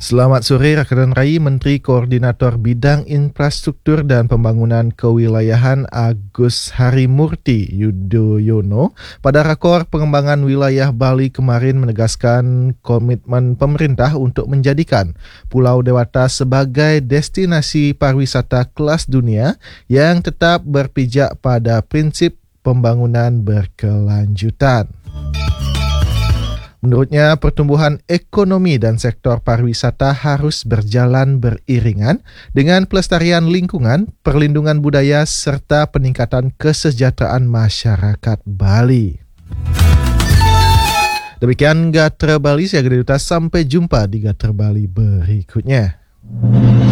Selamat sore rekan Rai. Menteri Koordinator Bidang Infrastruktur dan Pembangunan Kewilayahan Agus Harimurti Yudhoyono pada rakor pengembangan wilayah Bali kemarin menegaskan komitmen pemerintah untuk menjadikan Pulau Dewata sebagai destinasi pariwisata kelas dunia yang tetap berpijak pada prinsip pembangunan berkelanjutan. Menurutnya, pertumbuhan ekonomi dan sektor pariwisata harus berjalan beriringan dengan pelestarian lingkungan, perlindungan budaya, serta peningkatan kesejahteraan masyarakat Bali. Demikian Gatra Bali, saya Gede Duta. Sampai jumpa di Gatra Bali berikutnya.